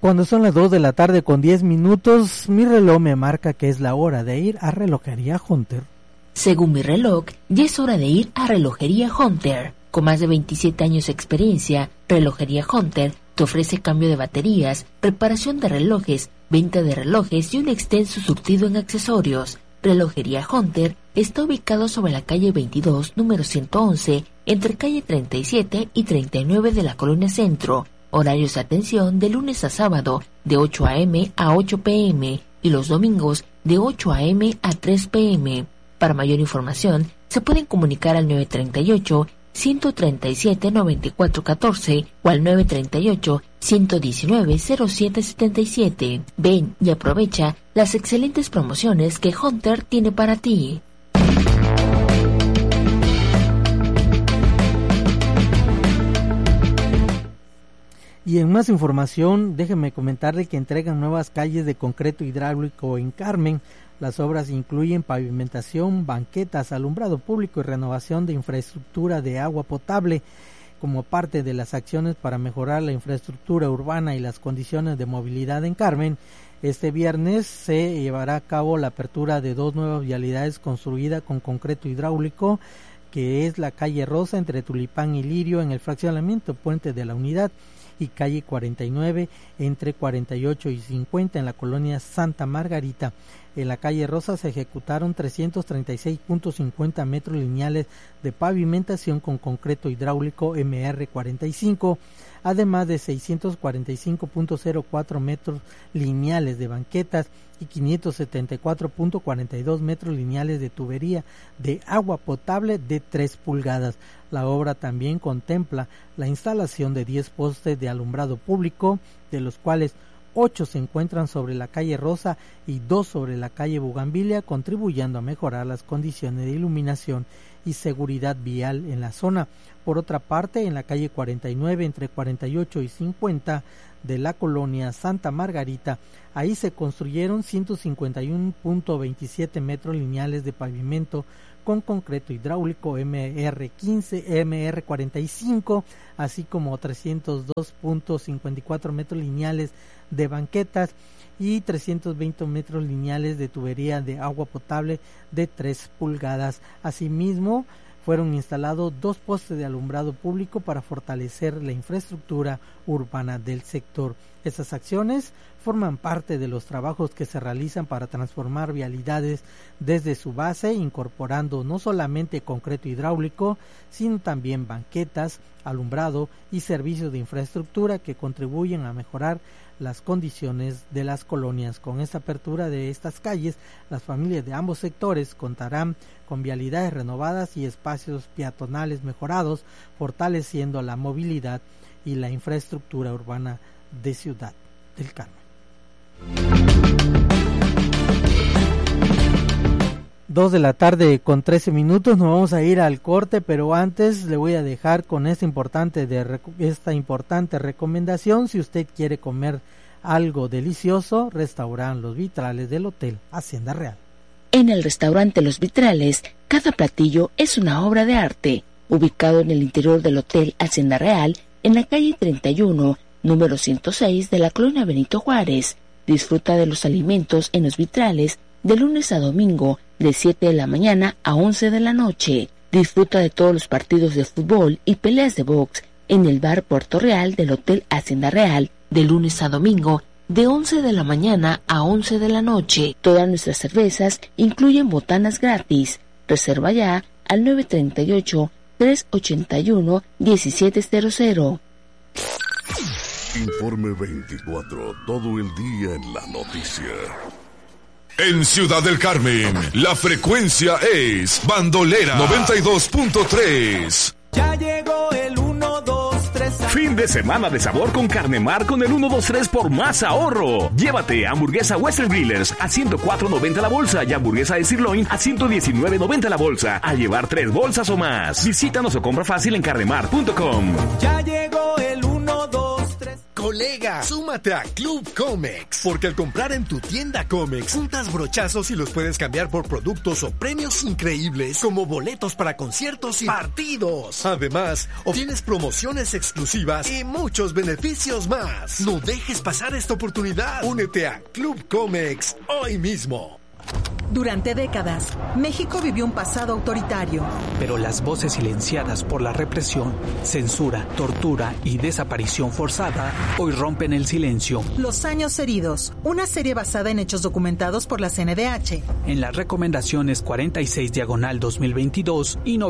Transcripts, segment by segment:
Cuando son las 2 de la tarde con 10 minutos, mi reloj me marca que es la hora de ir a Relojería Hunter. Según mi reloj, ya es hora de ir a Relojería Hunter. Con más de 27 años de experiencia, Relojería Hunter te ofrece cambio de baterías, reparación de relojes, venta de relojes y un extenso surtido en accesorios. Relojería Hunter está ubicado sobre la calle 22, número 111, entre calle 37 y 39 de la Colonia Centro. Horarios de atención de lunes a sábado de 8 a.m. a 8 p.m. y los domingos de 8 a.m. a 3 p.m. Para mayor información, se pueden comunicar al 938-137-9414 o al 938-119-0777. Ven y aprovecha las excelentes promociones que Hunter tiene para ti. Y en más información, déjenme comentarle que entregan nuevas calles de concreto hidráulico en Carmen. Las obras incluyen pavimentación, banquetas, alumbrado público y renovación de infraestructura de agua potable. Como parte de las acciones para mejorar la infraestructura urbana y las condiciones de movilidad en Carmen, este viernes se llevará a cabo la apertura de 2 nuevas vialidades construidas con concreto hidráulico, que es la calle Rosa entre Tulipán y Lirio en el fraccionamiento Puente de la Unidad, y calle 49 entre 48 y 50 en la colonia Santa Margarita. En la calle Rosa se ejecutaron 336.50 metros lineales de pavimentación con concreto hidráulico MR45, además de 645.04 metros lineales de banquetas y 574.42 metros lineales de tubería de agua potable de 3 pulgadas. La obra también contempla la instalación de 10 postes de alumbrado público, de los cuales 8 se encuentran sobre la calle Rosa y 2 sobre la calle Bugambilia, contribuyendo a mejorar las condiciones de iluminación y seguridad vial en la zona. Por otra parte, en la calle 49 entre 48 y 50 de la colonia Santa Margarita, ahí se construyeron 151.27 metros lineales de pavimento con concreto hidráulico MR15, MR45, así como 302.54 metros lineales de banquetas y 320 metros lineales de tubería de agua potable de 3 pulgadas. Asimismo, fueron instalados 2 postes de alumbrado público para fortalecer la infraestructura urbana del sector. Estas acciones forman parte de los trabajos que se realizan para transformar vialidades desde su base, incorporando no solamente concreto hidráulico, sino también banquetas, alumbrado y servicios de infraestructura que contribuyen a mejorar las condiciones de las colonias. Con esta apertura de estas calles, las familias de ambos sectores contarán con vialidades renovadas y espacios peatonales mejorados, fortaleciendo la movilidad y la infraestructura urbana de Ciudad del Carmen. 2 de la tarde con 13 minutos, nos vamos a ir al corte, pero antes le voy a dejar con esta importante recomendación. Si usted quiere comer algo delicioso, restaurante Los Vitrales del Hotel Hacienda Real. En el restaurante Los Vitrales, cada platillo es una obra de arte. Ubicado en el interior del Hotel Hacienda Real, en la calle 31, número 106 de la colonia Benito Juárez. Disfruta de los alimentos en Los Vitrales de lunes a domingo, de 7 de la mañana a 11 de la noche. Disfruta de todos los partidos de fútbol y peleas de box en el bar Puerto Real del Hotel Hacienda Real, de lunes a domingo, de 11 de la mañana a 11 de la noche. Todas nuestras cervezas incluyen botanas gratis. Reserva ya al 938-381-1700. Informe 24, todo el día en la noticia. En Ciudad del Carmen, la frecuencia es Bandolera 92.3. Ya llegó el 1, 2, 3. Fin de semana de sabor con Carnemar con el 1, 2, 3 por más ahorro. Llévate hamburguesa Western Grillers a $104.90 la bolsa y hamburguesa de sirloin a $119.90 la bolsa. A llevar 3 bolsas o más. Visítanos o compra fácil en carnemar.com. Ya llegó el 1, 2, 3. Colega, súmate a Club Comex, porque al comprar en tu tienda Comex, juntas brochazos y los puedes cambiar por productos o premios increíbles como boletos para conciertos y partidos. Además, obtienes promociones exclusivas y muchos beneficios más. No dejes pasar esta oportunidad. Únete a Club Comex hoy mismo. Durante décadas, México vivió un pasado autoritario. Pero las voces silenciadas por la represión, censura, tortura y desaparición forzada hoy rompen el silencio. Los años heridos, una serie basada en hechos documentados por la CNDH. En las recomendaciones 46/2022 y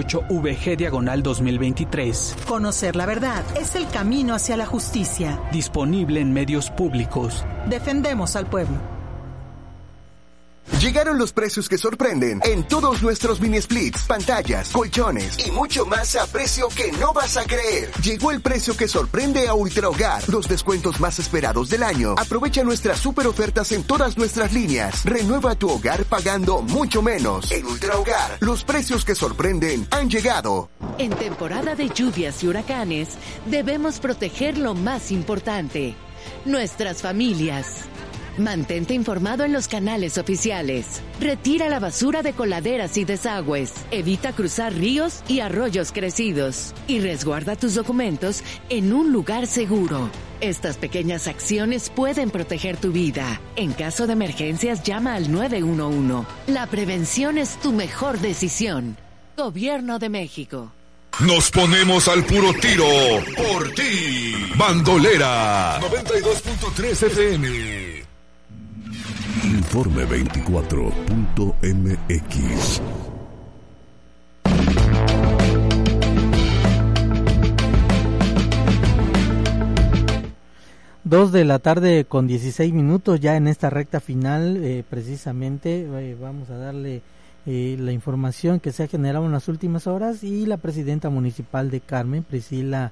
98/VG/2023. Conocer la verdad es el camino hacia la justicia. Disponible en medios públicos. Defendemos al pueblo. Llegaron los precios que sorprenden en todos nuestros mini splits, pantallas, colchones y mucho más a precio que no vas a creer. Llegó el precio que sorprende a Ultra Hogar, los descuentos más esperados del año. Aprovecha nuestras super ofertas en todas nuestras líneas. Renueva tu hogar pagando mucho menos. En Ultra Hogar, los precios que sorprenden han llegado. En temporada de lluvias y huracanes, debemos proteger lo más importante: nuestras familias. Mantente informado en los canales oficiales. Retira la basura de coladeras y desagües. Evita cruzar ríos y arroyos crecidos. Y resguarda tus documentos en un lugar seguro. Estas pequeñas acciones pueden proteger tu vida. En caso de emergencias, llama al 911. La prevención es tu mejor decisión. Gobierno de México. Nos ponemos al puro tiro por ti. Bandolera 92.3 FM. Informe 24.mx. Dos de la tarde con 16 minutos, ya en esta recta final, precisamente vamos a darle la información que se ha generado en las últimas horas, y la presidenta municipal de Carmen, Priscila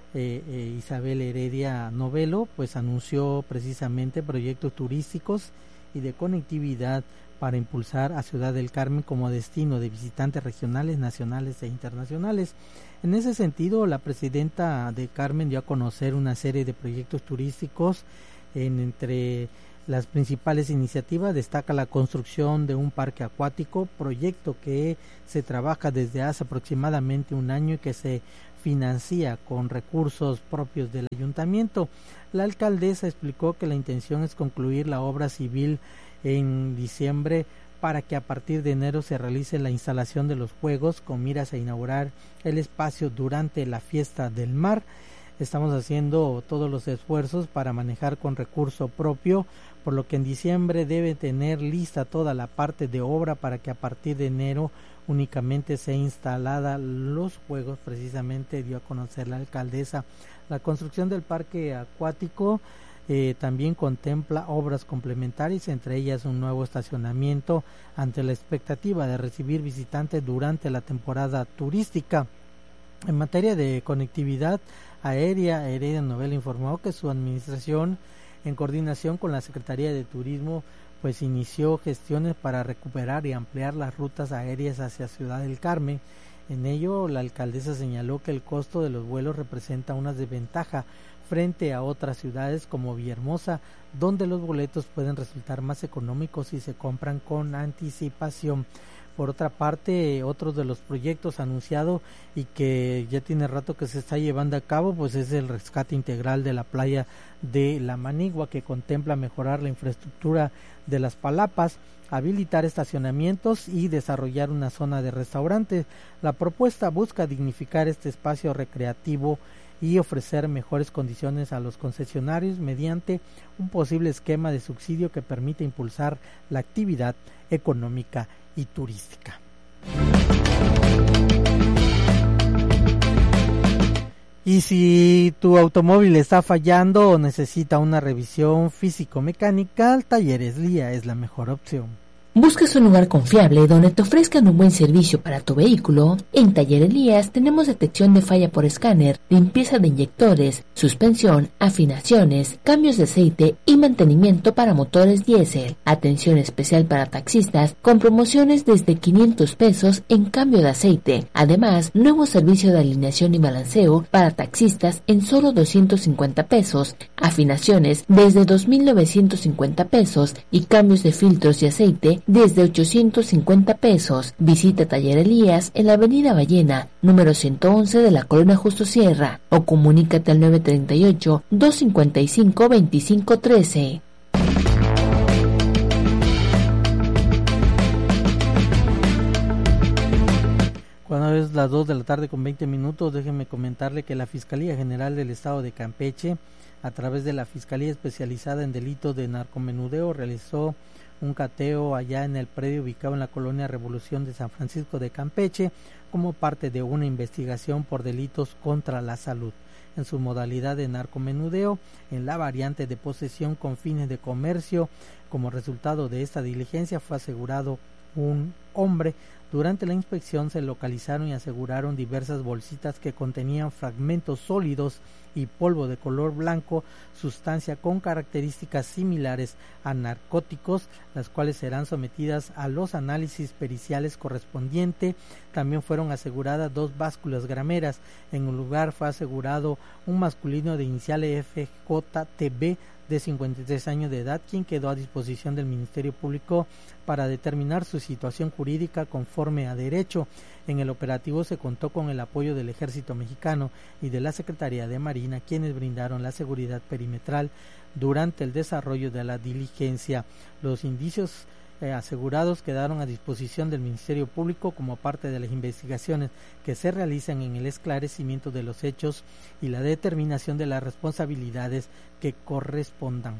Isabel Heredia Novelo, pues anunció precisamente proyectos turísticos y de conectividad para impulsar a Ciudad del Carmen como destino de visitantes regionales, nacionales e internacionales. En ese sentido, la presidenta de Carmen dio a conocer una serie de proyectos turísticos. Entre las principales iniciativas destaca la construcción de un parque acuático, proyecto que se trabaja desde hace aproximadamente un año y que se financia con recursos propios del ayuntamiento. La alcaldesa explicó que la intención es concluir la obra civil en diciembre para que a partir de enero se realice la instalación de los juegos con miras a inaugurar el espacio durante la fiesta del mar. Estamos haciendo todos los esfuerzos para manejar con recurso propio, por lo que en diciembre debe tener lista toda la parte de obra para que a partir de enero únicamente sea instalada los juegos. Precisamente dio a conocer la alcaldesa. La construcción del parque acuático también contempla obras complementarias, entre ellas un nuevo estacionamiento ante la expectativa de recibir visitantes durante la temporada turística. En materia de conectividad aérea, Heredia Novelo informó que su administración, en coordinación con la Secretaría de Turismo, pues inició gestiones para recuperar y ampliar las rutas aéreas hacia Ciudad del Carmen. En ello, la alcaldesa señaló que el costo de los vuelos representa una desventaja frente a otras ciudades como Villahermosa, donde los boletos pueden resultar más económicos si se compran con anticipación. Por otra parte, otro de los proyectos anunciado y que ya tiene rato que se está llevando a cabo, pues es el rescate integral de la playa de La Manigua, que contempla mejorar la infraestructura de las palapas, habilitar estacionamientos y desarrollar una zona de restaurantes. La propuesta busca dignificar este espacio recreativo y ofrecer mejores condiciones a los concesionarios mediante un posible esquema de subsidio que permite impulsar la actividad económica y turística. Y si tu automóvil está fallando o necesita una revisión físico-mecánica, Talleres Lía es la mejor opción. ¿Buscas un lugar confiable donde te ofrezcan un buen servicio para tu vehículo? En Taller Elías tenemos detección de falla por escáner, limpieza de inyectores, suspensión, afinaciones, cambios de aceite y mantenimiento para motores diésel. Atención especial para taxistas con promociones desde 500 pesos en cambio de aceite. Además, nuevo servicio de alineación y balanceo para taxistas en solo 250 pesos. Afinaciones desde 2.950 pesos y cambios de filtros y aceite desde 850 pesos. Visita Taller Elías en la Avenida Ballena, número 111 de la Colonia Justo Sierra, o comunícate al 938-255-2513. Cuando es las 2 de la tarde con 20 minutos, déjenme comentarle que la Fiscalía General del Estado de Campeche, a través de la Fiscalía Especializada en Delitos de Narcomenudeo, realizó un cateo allá en el predio ubicado en la colonia Revolución de San Francisco de Campeche como parte de una investigación por delitos contra la salud. En su modalidad de narcomenudeo, en la variante de posesión con fines de comercio, como resultado de esta diligencia fue asegurado un hombre. Durante la inspección se localizaron y aseguraron diversas bolsitas que contenían fragmentos sólidos y polvo de color blanco, sustancia con características similares a narcóticos, las cuales serán sometidas a los análisis periciales correspondientes. También fueron aseguradas 2 básculas grameras. En un lugar fue asegurado un masculino de iniciales FJTB de 53 años de edad, quien quedó a disposición del Ministerio Público para determinar su situación jurídica conforme a derecho. En el operativo se contó con el apoyo del Ejército Mexicano y de la Secretaría de Marina, quienes brindaron la seguridad perimetral durante el desarrollo de la diligencia. Los indicios asegurados quedaron a disposición del Ministerio Público como parte de las investigaciones que se realizan en el esclarecimiento de los hechos y la determinación de las responsabilidades que correspondan.